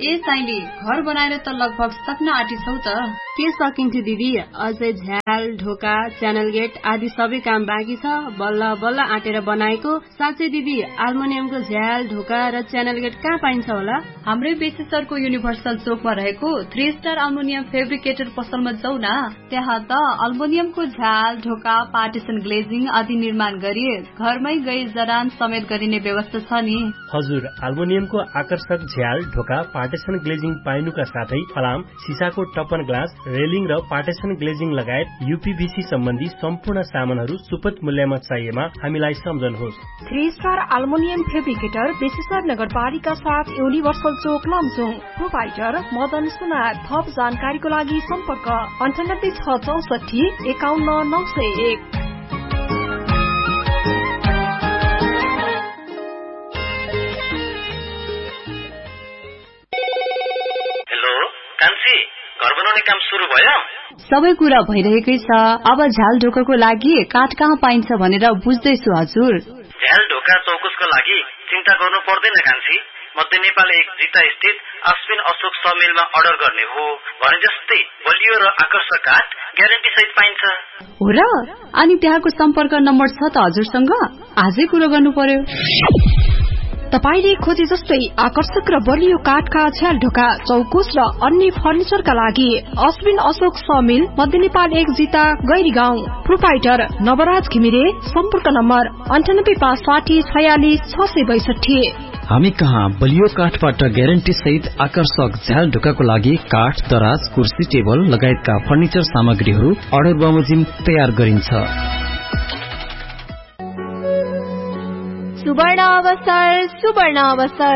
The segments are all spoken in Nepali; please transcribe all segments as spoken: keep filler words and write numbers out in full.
ए साइली, घर बनाएर त लगभग सक्न आँटिछौ त। के सकिन्थ्यो दिदी, अझै झ्याल ढोका च्यानल गेट आदि सबै काम बाँकी छ। बल्ल बल्ल आँटेर बनाएको। साँच्चै दिदी, अल्मुनियमको झ्याल ढोका र च्यानल गेट कहाँ पाइन्छ होला? हाम्रै बेसीसरको युनिभर्सल चोकमा रहेको थ्री स्टार अल्मुनियम फेब्रिकेटर पसलमा जाऊ न। त्यहाँ त अल्मुनियमको झ्याल ढोका पार्टिसन ग्लेजिङ आदि निर्माण गरी घरमै गई जडान समेत गरिने व्यवस्था छ नि। हजुर, अल्मुनियमको आकर्षक झ्याल ढोका पार्टिसन ग्लेजिङ पाइनुका साथै फलाम, सिसाको टपन ग्लास, रेलिङ र पार्टिसन ग्लेजिङ लगायत यूपीभीसी सम्बन्धी सम्पूर्ण सामानहरू सुपथ मूल्यमा चाहिएमा हामीलाई सम्झनुहोस्। थ्री स्टार अल्मुनियम फेब्रिकेटर बेसीसर नगरपालिका साथ युनिभर्सल चोक लमजुङ। प्रोपाइटर मदन सुनार। थप जानकारीको लागि सम्पर्क अन्ठानब्बे छ चौसठी एकाउन्न नौ सय एक। घर बनाउने काम सुरु भयो? सबै कुरा भइरहेकै छ। अब झ्याल ढोकाको लागि काठ कहाँ पाइन्छ भनेर बुझ्दैछु हजुर। झ्याल ढोका चौकुसको लागि चिन्ता गर्नु पर्दैन कान्छी। मध्य नेपाल एक जिता स्थित अश्विन अशोक समिलमा अर्डर गर्ने हो भने जस्तै बलियो र आकर्षक काठ ग्यारेन्टी सहित पाइन्छ। हो र? अनि त्यहाँको सम्पर्क नम्बर छ त हजुरसँग? आजै कुरो गर्नु पर्यो। तपाईले खोजे जस्तै आकर्षक र बलियो काठका झ्याल ढोका चौकुस र अन्य फर्निचरका लागि अश्विन अशोक समिल मध्य नेपाल एक जिता गैरी गाउँ। प्रोपाइटर नवराज घिमिरे। सम्पर्क नम्बर अन्ठानब्बे पाँच साठी छयालिस छ सय बैसठी। हामी कहाँ बलियो काठबाट ग्यारेन्टी सहित आकर्षक झ्याल ढोकाको लागि काठ, दराज, कुर्सी, टेबल लगायतका फर्निचर सामग्रीहरू अर्डर बमोजिम तयार गरिन्छ। सुवर्ण अवसर, सुवर्ण अवसर।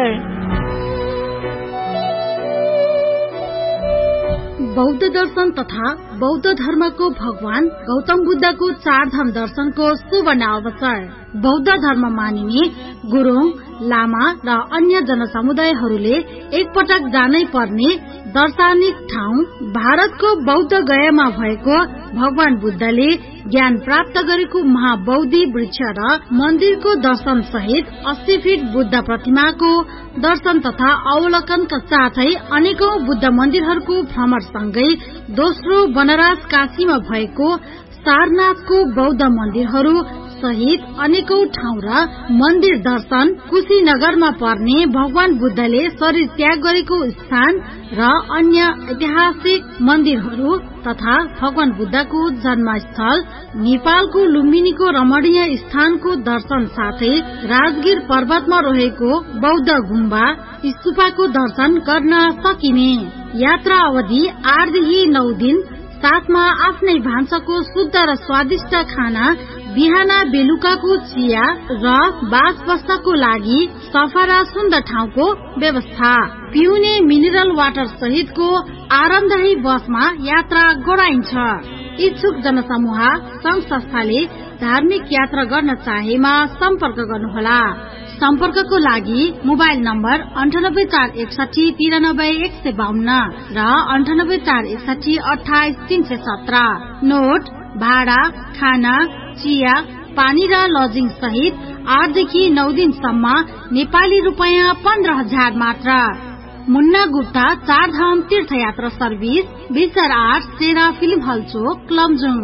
बौद्ध दर्शन तथा बौद्ध धर्मको भगवान गौतम बुद्धको चारधाम दर्शनको सुवर्ण अवसर। बौद्ध धर्म मानिने गुरुङ, लामा र अन्य जनसमुदायहरूले एकपटक जानै पर्ने दार्शनिक ठाउँ भारतको बौद्ध गयामा भएको भगवान बुद्धले ज्ञान प्राप्त गरेको महाबौद्धि वृक्ष र मन्दिरको दर्शन सहित अस्सी फीट बुद्ध प्रतिमाको दर्शन तथा अवलोकनका साथै अनेकौं बुद्ध मन्दिरहरूको भ्रमणसँगै दोस्रो वनराज काशीमा भएको सारनाथको बौद्ध मन्दिरहरू सहित अनेकौं ठाउँ र मन्दिर दर्शन, कुशीनगरमा पर्ने भगवान बुद्धले शरीर त्याग गरेको स्थान र अन्य ऐतिहासिक मन्दिरहरू तथा भगवान बुद्धको जन्मस्थल नेपालको लुम्बिनीको रमणीय स्थानको दर्शन साथै राजगिर पर्वतमा रहेको बौद्ध गुम्बा स्तूपको दर्शन गर्न सकिने। यात्रा अवधि आठदेखि नौ दिन, साथमा आफ्नै भान्साको शुद्ध र स्वादिष्ट खाना, बिहाना बेलुकाको चिया र बास बस्नको लागि सफा र सुन्दर ठाउँको व्यवस्था, पिउने मिनरल वाटर सहितको आरामदायी बसमा यात्रा गराइन्छ। इच्छुक जनसमूह संघ संस्थाले धार्मिक यात्रा गर्न चाहेमा सम्पर्क गर्नुहोला। सम्पर्कको लागि मोबाइल नम्बर अन्ठानब्बे चार एकसाठी तिरानब्बे एक सय बाहन्न र अन्ठानब्बे चार एकसाठी अठाइस तीन सय सत्र। नोट, भाडा, खाना, चिया, पानी र लजिङ सहित आठदेखि नौ दिनसम्म नेपाली रुपियाँ पन्ध्र हजार मात्र। मुन्ना गुप्ता चारधाम तीर्थयात्रा सर्भिस, बिसर आठ सेरा फिल्म हल चोक, लमजुङ।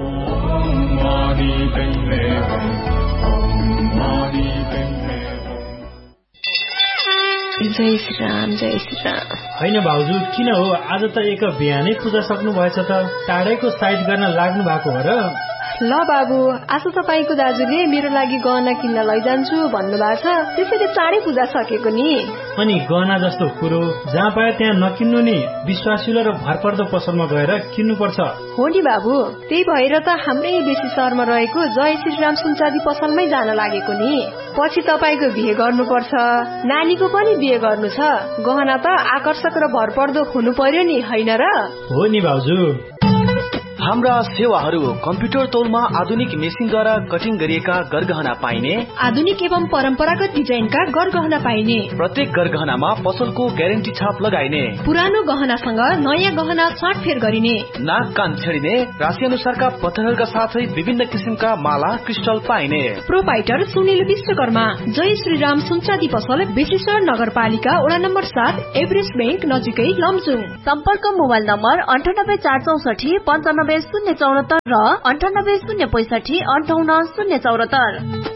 जय श्री राम, जय श्री राम। होइन भाउजू, किन हो आज त एक बिहानै पूजा सक्नु भएछ त? टाढैको साइड गर्न लाग्नु भएको हो र? ल बाबु, आज तपाईँको दाजुले मेरो लागि गहना किन्न लैजान्छु भन्नुभएको छ, त्यसैले चाँडै पूजा सकेको नि। अनि गहना जस्तो कुरो जहाँ पाए त्यहाँ नकिन्नु नि, विश्वासिलो र भरपर्दो पसलमा गएर किन्नु पर्छ। हो नि बाबु, त्यही भएर त हाम्रै बेसी शहरमा रहेको जय श्रीराम सुनचाँदी पसलमै जान लागेको नि। पछि तपाईँको बिहे गर्नुपर्छ, नानीको पनि बिहे गर्नु छ, गहना त आकर्षक र भरपर्दो हुनु पर्यो नि, होइन र? हो नि भाउजू। हाम्रा सेवाहरू कम्प्युटर तौलमा आधुनिक मेसिनद्वारा कटिङ गरिएका गरगहना पाइने, आधुनिक एवं परम्परागत डिजाइनका गरगहना पाइने, प्रत्येक गरगहनामा पसलको ग्यारेन्टी छाप लगाइने, पुरानो गहनासँग नयाँ गहना छाटफेर गरिने, नाक कान छेडिने, राशि अनुसारका पत्थरहरूका साथै विभिन्न किसिमका माला क्रिस्टल पाइने। प्रोपाइटर सुनिल विश्वकर्मा, जय श्रीराम सुनचादी पसल, विश्वेश्वर नगरपालिका वडा नम्बर सात, एभरेस्ट बैंक नजिकै लमजुङ। सम्पर्क मोबाइल नम्बर अन्ठानब्बे चार चौसठी पन्चानब्बे शून्य चौरात्तर र अन्ठानब्बे शून्य पैसठी अन्ठाउन्न शून्य चौरात्तर।